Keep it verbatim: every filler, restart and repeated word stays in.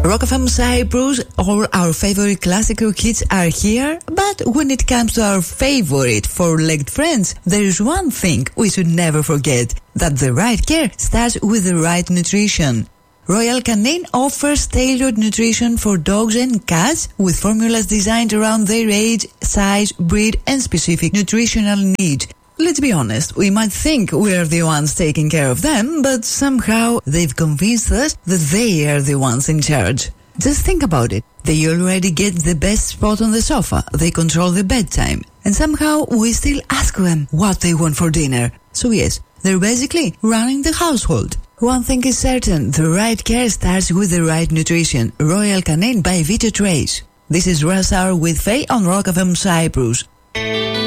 Rock F M Cyprus, all our favorite classical hits are here, but when it comes to our favorite four-legged friends, there is one thing we should never forget, that the right care starts with the right nutrition. Royal Canin offers tailored nutrition for dogs and cats with formulas designed around their age, size, breed, and specific nutritional needs. Let's be honest, we might think we're the ones taking care of them, but somehow they've convinced us that they are the ones in charge. Just think about it. They already get the best spot on the sofa, they control the bedtime, and somehow we still ask them what they want for dinner. So yes, they're basically running the household. One thing is certain, the right care starts with the right nutrition. Royal Canin by Vita Trace. This is Rush Hour with Faye on Rock F M Cyprus.